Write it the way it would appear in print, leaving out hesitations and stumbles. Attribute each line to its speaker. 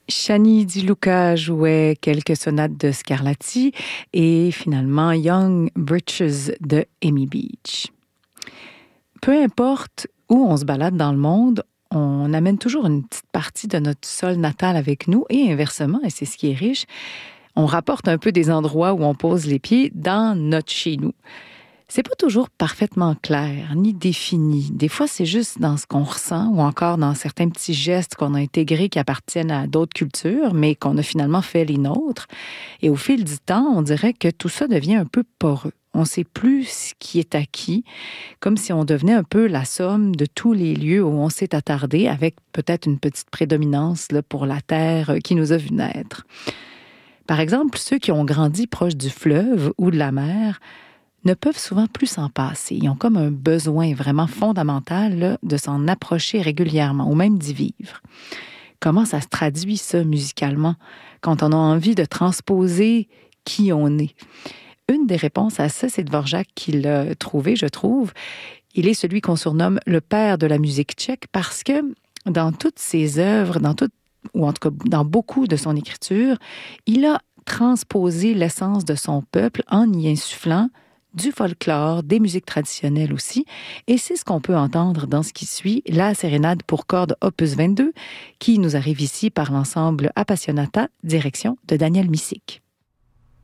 Speaker 1: Shani Di Luca jouait quelques sonates de Scarlatti et finalement Young Britches de Amy Beach. Peu importe où on se balade dans le monde, on amène toujours une petite partie de notre sol natal avec nous et inversement, et c'est ce qui est riche, on rapporte un peu des endroits où on pose les pieds dans notre chez-nous. C'est pas toujours parfaitement clair, ni défini. Des fois, c'est juste dans ce qu'on ressent ou encore dans certains petits gestes qu'on a intégrés qui appartiennent à d'autres cultures, mais qu'on a finalement fait les nôtres. Et au fil du temps, on dirait que tout ça devient un peu poreux. On ne sait plus ce qui est acquis, comme si on devenait un peu la somme de tous les lieux où on s'est attardé, avec peut-être une petite prédominance là, pour la terre qui nous a vu naître. Par exemple, ceux qui ont grandi proche du fleuve ou de la mer ne peuvent souvent plus s'en passer. Ils ont comme un besoin vraiment fondamental là, de s'en approcher régulièrement ou même d'y vivre. Comment ça se traduit ça musicalement quand on a envie de transposer qui on est? Une des réponses à ça, c'est Dvorak qui l'a trouvé, je trouve. Il est celui qu'on surnomme le père de la musique tchèque parce que dans toutes ses œuvres, ou en tout cas dans beaucoup de son écriture, il a transposé l'essence de son peuple en y insufflant du folklore, des musiques traditionnelles aussi. Et c'est ce qu'on peut entendre dans ce qui suit, la sérénade pour cordes opus 22, qui nous arrive ici par l'ensemble Appassionata, direction de Daniel Misick.